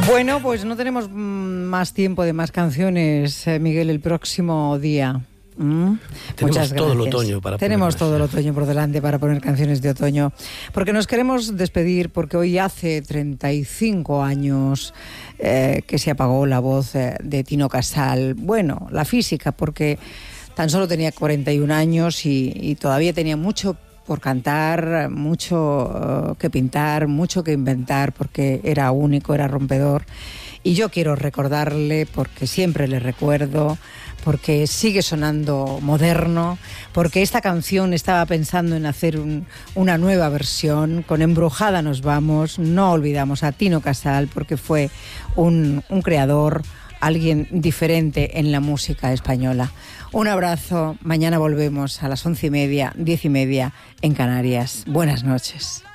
Bueno, pues no tenemos más tiempo de más canciones, Miguel, el próximo día. Tenemos todo el otoño para Tenemos todo el otoño por delante para poner canciones de otoño, porque nos queremos despedir, porque hoy hace 35 años que se apagó la voz de Tino Casal. Bueno, la física, porque tan solo tenía 41 años y todavía tenía mucho por cantar, mucho que pintar, mucho que inventar, porque era único, era rompedor. Y yo quiero recordarle, porque siempre le recuerdo, porque sigue sonando moderno, porque esta canción estaba pensando en hacer una nueva versión. Con Embrujada nos vamos, no olvidamos a Tino Casal, porque fue un creador, alguien diferente en la música española. Un abrazo, mañana volvemos a las 11:30, 10:30 en Canarias. Buenas noches.